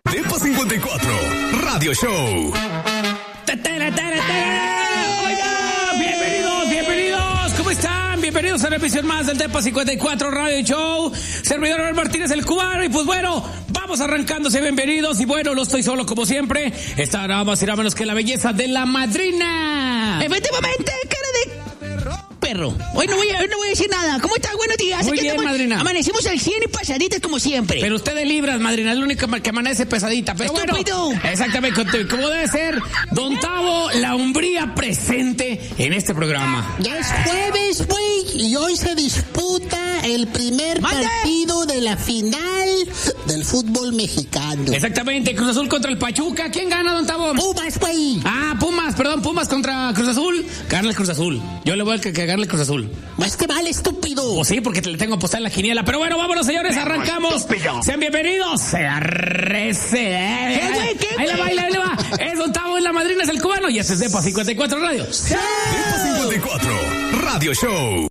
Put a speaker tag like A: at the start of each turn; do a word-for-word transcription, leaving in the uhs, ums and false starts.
A: Depa cincuenta y cuatro, Radio Show.
B: Oiga, bienvenidos, bienvenidos, ¿cómo están? Bienvenidos a una emisión más del Depa cincuenta y cuatro Radio Show. Servidor Abel Martínez, el cubano, y pues bueno, vamos arrancándose, bienvenidos. Y bueno, no estoy solo como siempre, está nada más y nada menos que la belleza de la madrina.
C: Efectivamente, cara de perro. Hoy no voy a, hoy no voy a decir nada. ¿Cómo estás? Buenos días.
B: Muy
C: Aquí
B: bien,
C: estamos,
B: madrina.
C: Amanecimos al cien y pasaditas como siempre.
B: Pero usted de libras, madrina, es la única que amanece pesadita. Pero
C: Estúpido.
B: bueno, exactamente, como debe ser, Don Tavo, la hombría presente en este programa.
D: Ya es jueves, güey, y hoy se disputa el primer
C: ¡Mande!
D: partido de la final del fútbol mexicano.
B: Exactamente, Cruz Azul contra el Pachuca. ¿Quién gana, Don Tavo?
D: Pumas, güey.
B: Ah, Pumas, perdón, Pumas contra Cruz Azul. Gana el Cruz Azul. Yo le voy a que, que gane el Cruz Azul.
D: Más te vale, estúpido.
B: Pues sí, porque te le tengo apostar en la quiniela. Pero bueno, vámonos, señores, arrancamos. Sean bienvenidos. Se arrece.
C: ¿Qué, güey? ¿Qué,
B: Ahí le va, ahí le va, ahí le va. Es Don Tavo, es la madrina, es el cubano. Y este es Depa cincuenta y cuatro Radio.
A: Depa cincuenta y cuatro, Radio Show.